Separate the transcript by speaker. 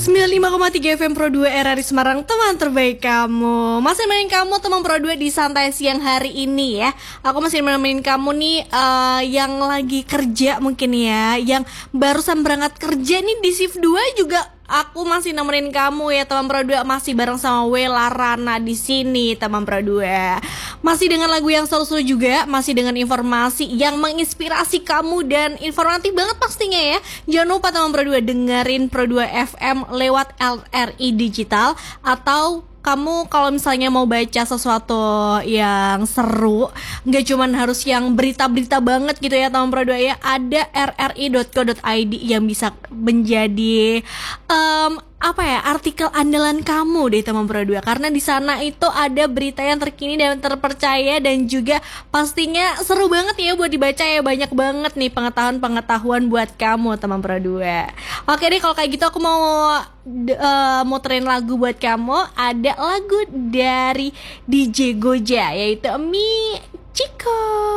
Speaker 1: 95,3 FM Pro 2 RRI Semarang, teman terbaik kamu. Masih nemenin kamu teman Pro 2 di santai siang hari ini ya. Aku masih nemenin kamu nih yang lagi kerja mungkin ya, yang barusan berangkat kerja nih di shift 2 juga. Aku masih nemenin kamu ya teman Pro 2, masih bareng sama Wela Rana di sini teman Pro 2. Masih dengan lagu yang seru-seru juga, masih dengan informasi yang menginspirasi kamu dan informatif banget pastinya ya. Jangan lupa teman Pro 2 dengerin Pro 2 FM lewat RRI Digital, atau kamu kalau misalnya mau baca sesuatu yang seru, nggak cuman harus yang berita-berita banget gitu ya teman Pro 2 ya, ada rri.co.id yang bisa menjadi artikel andalan kamu deh teman Pro 2, karena di sana itu ada berita yang terkini dan terpercaya dan juga pastinya seru banget ya buat dibaca ya. Banyak banget nih pengetahuan buat kamu teman Pro 2. Oke deh, kalau kayak gitu aku mau muterin lagu buat kamu. Ada lagu dari DJ Goja yaitu Mi Chico.